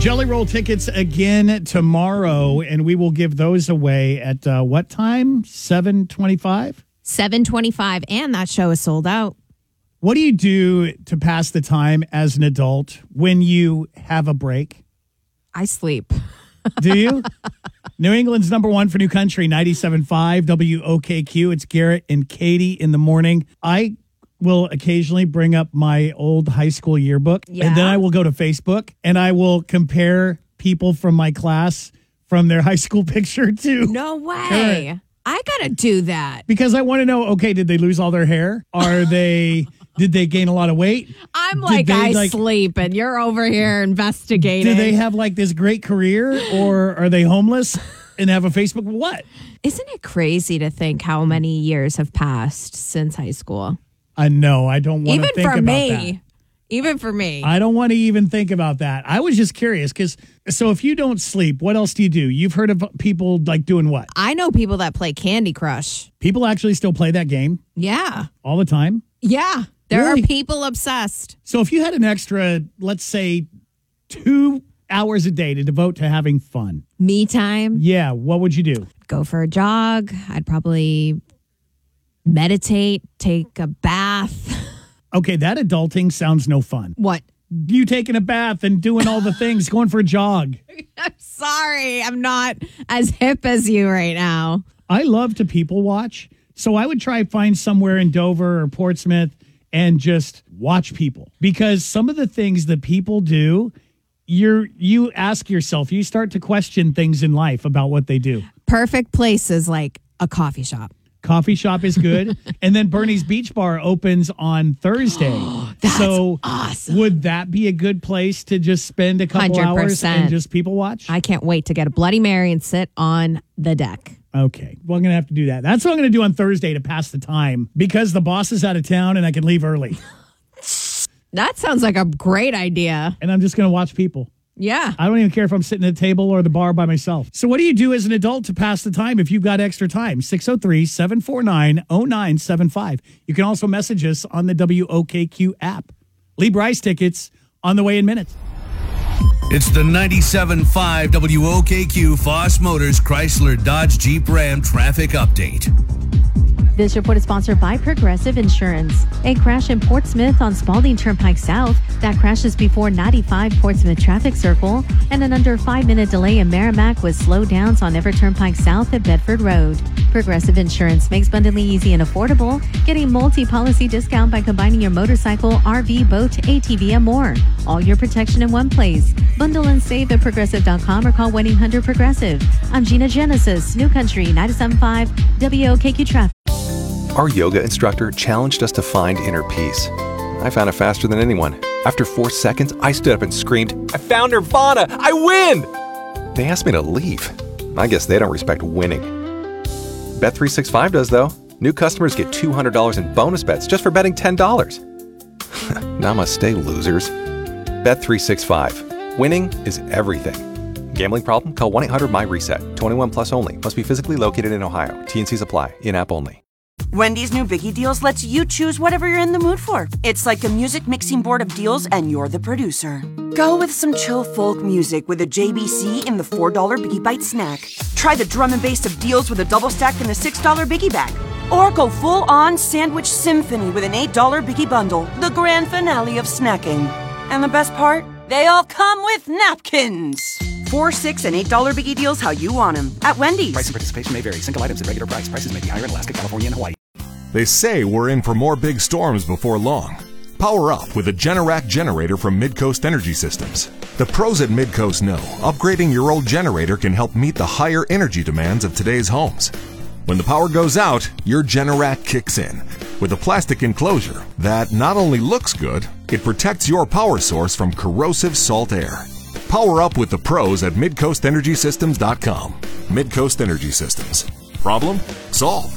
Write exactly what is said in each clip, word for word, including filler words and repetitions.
Jelly Roll tickets again tomorrow, and we will give those away at uh, what time? seven twenty-five? seven twenty-five, and that show is sold out. What do you do to pass the time as an adult when you have a break? I sleep. Do you? New England's number one for New Country, ninety-seven point five W O K Q. It's Garrett and Katie in the morning. I will occasionally bring up my old high school yearbook, Yeah. and then I will go to Facebook, and I will compare people from my class from their high school picture to No way. current. I got to do that. Because I want to know, okay, did they lose all their hair? Are they, did they gain a lot of weight? I'm Did like, they, I like- sleep, and you're over here investigating. Do they have like this great career, or are they homeless and have a Facebook? What? Isn't it crazy to think how many years have passed since high school? I know. I don't want to Even think for about me. that. Even for me. I don't want to even think about that. I was just curious because, so if you don't sleep, what else do you do? You've heard of people like doing what? I know people that play Candy Crush. People actually still play that game Yeah. all the time. Yeah. There Really? are people obsessed. So if you had an extra, let's say, two hours a day to devote to having fun, Me time. yeah, what would you do? Go for a jog. I'd probably meditate, take a bath. Okay, that adulting sounds no fun. What? You taking a bath and doing all the things, going for a jog. I'm sorry. I'm not as hip as you right now. I love to people watch. So I would try find somewhere in Dover or Portsmouth and just watch people, because some of the things that people do, you're you ask yourself, you start to question things in life about what they do. Perfect places like a coffee shop. Coffee shop is good. And then Bernie's Beach Bar opens on Thursday. That's so awesome. would that be a good place to just spend a couple one hundred hours percent. and just people watch? I can't wait to get a Bloody Mary and sit on the deck. Okay. Well, I'm going to have to do that. That's what I'm going to do on Thursday to pass the time, because the boss is out of town and I can leave early. That sounds like a great idea. And I'm just going to watch people. Yeah. I don't even care if I'm sitting at a table or the bar by myself. So what do you do as an adult to pass the time if you've got extra time? six oh three, seven four nine, oh nine seven five. You can also message us on the W O K Q app. Lee Bryce tickets on the way in minutes. It's the ninety-seven point five W O K Q Foss Motors Chrysler Dodge Jeep Ram traffic update. This report is sponsored by Progressive Insurance. A crash in Portsmouth on Spalding Turnpike South. That crashes before ninety-five Portsmouth Traffic Circle. And an under five-minute delay in Merrimack with slow downs on Everett Turnpike South at Bedford Road. Progressive Insurance makes bundling easy and affordable. Getting multi-policy discount by combining your motorcycle, R V, boat, A T V, and more. All your protection in one place. Bundle and save at progressive dot com or call one eight hundred progressive. I'm Gina Genesis, New Country ninety-seven point five W O K Q Traffic. Our yoga instructor challenged us to find inner peace. I found it faster than anyone. After four seconds, I stood up and screamed, "I found Nirvana! I win!" They asked me to leave. I guess they don't respect winning. Bet three sixty-five does, though. New customers get two hundred dollars in bonus bets just for betting ten dollars. Namaste, losers. Bet three sixty-five. Winning is everything. Gambling problem? Call one eight hundred my reset. twenty-one plus only. Must be physically located in Ohio. T and Cs apply. In-app only. Wendy's new Biggie Deals lets you choose whatever you're in the mood for. It's like a music mixing board of deals, and you're the producer. Go with some chill folk music with a J B C in the four dollar Biggie Bite snack. Try the drum and bass of deals with a double stack in the six dollar Biggie Bag. Or go full-on sandwich symphony with an eight dollar Biggie Bundle, the grand finale of snacking. And the best part? They all come with napkins. Four, six, and eight dollar Biggie Deals how you want them at Wendy's. Price and participation may vary. Single items at regular price. Prices may be higher in Alaska, California, and Hawaii. They say we're in for more big storms before long. Power up with a Generac generator from Midcoast Energy Systems. The pros at Midcoast know upgrading your old generator can help meet the higher energy demands of today's homes. When the power goes out, your Generac kicks in with a plastic enclosure that not only looks good, it protects your power source from corrosive salt air. Power up with the pros at midcoast energy systems dot com. Midcoast Energy Systems. Problem solved.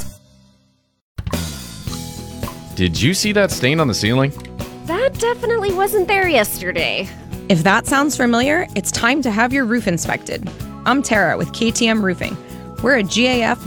Did you see that stain on the ceiling? That definitely wasn't there yesterday. If that sounds familiar, it's time to have your roof inspected. I'm Tara with K T M Roofing. We're a G A F